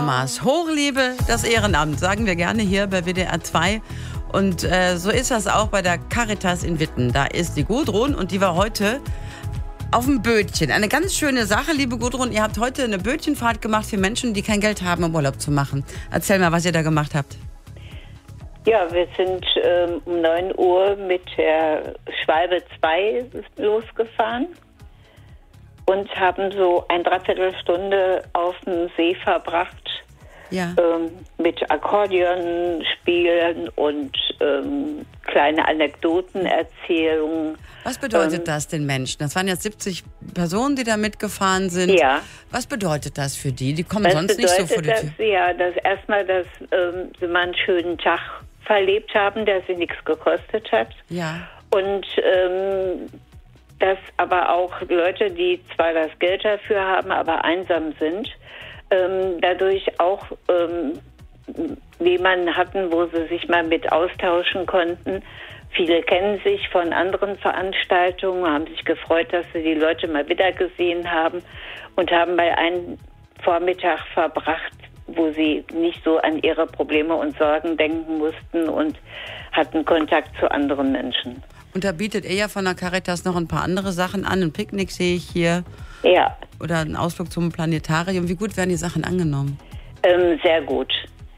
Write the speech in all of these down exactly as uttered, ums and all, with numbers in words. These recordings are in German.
Thomas. Hochliebe das Ehrenamt, sagen wir gerne hier bei W D R zwei. Und äh, so ist das auch bei der Caritas in Witten. Da ist die Gudrun und die war heute auf dem Bötchen. Eine ganz schöne Sache, liebe Gudrun. Ihr habt heute eine Bötchenfahrt gemacht für Menschen, die kein Geld haben, um Urlaub zu machen. Erzähl mal, was ihr da gemacht habt. Ja, wir sind ähm, um neun Uhr mit der Schwalbe zwei losgefahren und haben so ein Dreiviertelstunde auf dem See verbracht. Ja. Ähm, mit Akkordeon spielen und ähm, kleine Anekdotenerzählungen. Was bedeutet ähm, das den Menschen? Das waren jetzt siebzig Personen, die da mitgefahren sind. Ja. Was bedeutet das für die? Die kommen Das sonst nicht so vor die das, Tür. Ja, dass erstmal, dass ähm, sie mal einen schönen Tag verlebt haben, der sie nichts gekostet hat. Ja. Und ähm, dass aber auch Leute, die zwar das Geld dafür haben, aber einsam sind, ähm, dadurch auch ähm, jemanden hatten, wo sie sich mal mit austauschen konnten. Viele kennen sich von anderen Veranstaltungen, haben sich gefreut, dass sie die Leute mal wieder gesehen haben und haben mal einen Vormittag verbracht, wo sie nicht so an ihre Probleme und Sorgen denken mussten und hatten Kontakt zu anderen Menschen. Und da bietet ihr ja von der Caritas noch ein paar andere Sachen an. Ein Picknick sehe ich hier. Ja. Oder einen Ausflug zum Planetarium. Wie gut werden die Sachen angenommen? Ähm, sehr gut.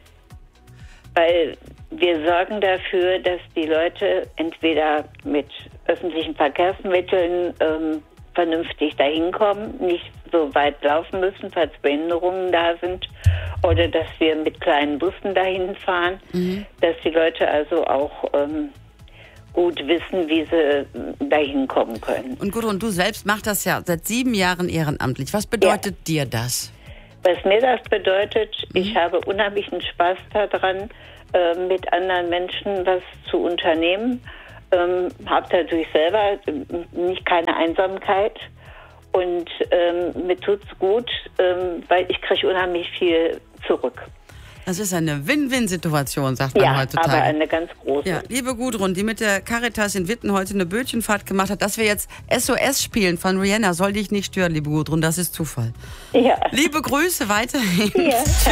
Weil wir sorgen dafür, dass die Leute entweder mit öffentlichen Verkehrsmitteln ähm, vernünftig dahin kommen, nicht so weit laufen müssen, falls Behinderungen da sind, oder dass wir mit kleinen Bussen dahin fahren, mhm. dass die Leute also auch ähm, gut wissen, wie sie dahin kommen können. Und Gudrun, du selbst machst das ja seit sieben Jahren ehrenamtlich. Was bedeutet ja. dir das? Was mir das bedeutet, mhm. ich habe unheimlichen Spaß daran, äh, mit anderen Menschen was zu unternehmen. Ähm, habe dadurch selber nicht keine Einsamkeit und ähm, mir tut's gut, ähm, weil ich kriege unheimlich viel zurück. Das ist eine Win-Win-Situation, sagt man ja, heutzutage. Aber eine ganz große. Ja, liebe Gudrun, die mit der Caritas in Witten heute eine Bötchenfahrt gemacht hat, dass wir jetzt S O S spielen von Rihanna, soll dich nicht stören, liebe Gudrun, das ist Zufall. Ja. Liebe Grüße weiterhin. Ja.